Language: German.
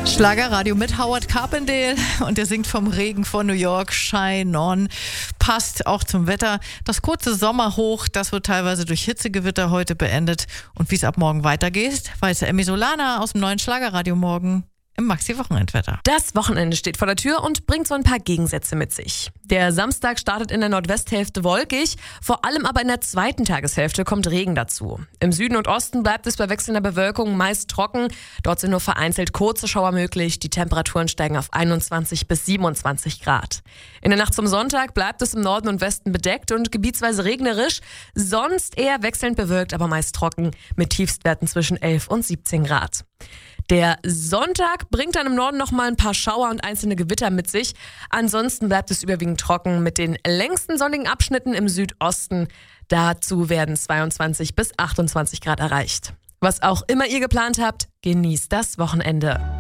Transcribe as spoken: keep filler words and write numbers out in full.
Schlagerradio mit Howard Carpendale und der singt vom Regen von New York, Shine On. Passt auch zum Wetter. Das kurze Sommerhoch, das wird teilweise durch Hitzegewitter heute beendet. Und wie es ab morgen weitergeht, weiß Emmy Solana aus dem neuen Schlagerradio morgen im Maxi-Wochenendwetter. Das Wochenende steht vor der Tür und bringt so ein paar Gegensätze mit sich. Der Samstag startet in der Nordwesthälfte wolkig, vor allem aber in der zweiten Tageshälfte kommt Regen dazu. Im Süden und Osten bleibt es bei wechselnder Bewölkung meist trocken. Dort sind nur vereinzelt kurze Schauer möglich. Die Temperaturen steigen auf einundzwanzig bis siebenundzwanzig Grad. In der Nacht zum Sonntag bleibt es im Norden und Westen bedeckt und gebietsweise regnerisch. Sonst eher wechselnd bewölkt, aber meist trocken mit Tiefstwerten zwischen elf und siebzehn Grad. Der Sonntag bringt dann im Norden noch mal ein paar Schauer und einzelne Gewitter mit sich. Ansonsten bleibt es überwiegend trocken mit den längsten sonnigen Abschnitten im Südosten. Dazu werden zweiundzwanzig bis achtundzwanzig Grad erreicht. Was auch immer ihr geplant habt, genießt das Wochenende.